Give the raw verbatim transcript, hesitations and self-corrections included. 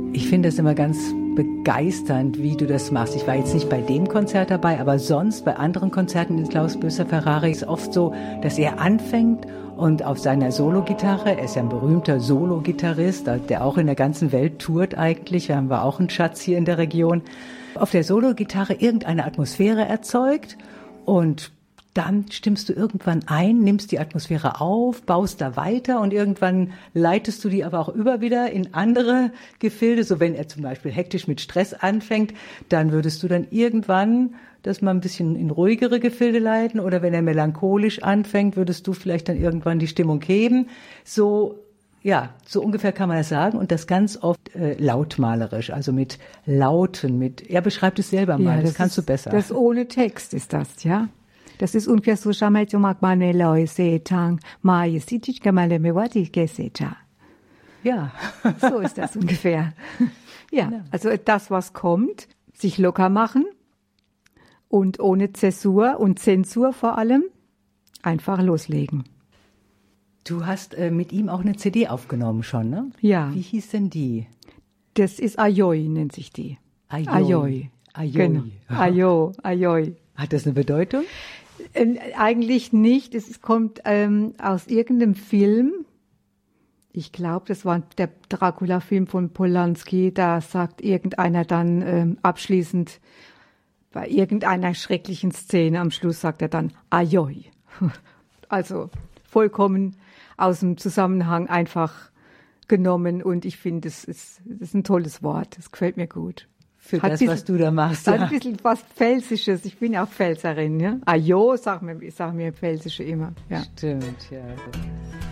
Ich finde es immer ganz begeisternd, wie du das machst. Ich war jetzt nicht bei dem Konzert dabei, aber sonst bei anderen Konzerten in Klaus Böser-Ferrari ist oft so, dass er anfängt und auf seiner Solo-Gitarre, er ist ja ein berühmter Solo-Gitarrist, der auch in der ganzen Welt tourt eigentlich, wir haben wir auch einen Schatz hier in der Region, auf der Solo-Gitarre irgendeine Atmosphäre erzeugt und dann stimmst du irgendwann ein, nimmst die Atmosphäre auf, baust da weiter und irgendwann leitest du die aber auch über wieder in andere Gefilde. So wenn er zum Beispiel hektisch mit Stress anfängt, dann würdest du dann irgendwann das mal ein bisschen in ruhigere Gefilde leiten. Oder wenn er melancholisch anfängt, würdest du vielleicht dann irgendwann die Stimmung heben. So, ja, so ungefähr kann man das sagen. Und das ganz oft äh, lautmalerisch, also mit Lauten, mit, er beschreibt es selber mal, ja, das, das kannst ist, du besser. Das ohne Text ist das, ja. Das ist ungefähr so, ja, so ist das ungefähr. Ja, also das, was kommt, sich locker machen und ohne Zäsur und Zensur vor allem einfach loslegen. Du hast äh, mit ihm auch eine C D aufgenommen schon, ne? Ja. Wie hieß denn die? Das ist Ajoi, nennt sich die. Ajoi. Ajoi. Ajoi. Genau. Ajo, Ajoi. Hat das eine Bedeutung? Ähm, eigentlich nicht. Es kommt ähm, aus irgendeinem Film. Ich glaube, das war der Dracula-Film von Polanski. Da sagt irgendeiner dann ähm, abschließend, bei irgendeiner schrecklichen Szene am Schluss sagt er dann Ajoi. Also vollkommen aus dem Zusammenhang einfach genommen. Und ich finde, das ist, das ist ein tolles Wort. Das gefällt mir gut. Für hat das, bisschen, was du da machst. Hat ja. ein bisschen was Pfälzisches. Ich bin ja auch Pfälzerin. Ja? Ajo, sagen wir, sagen wir Pfälzische immer. Ja. Stimmt, ja.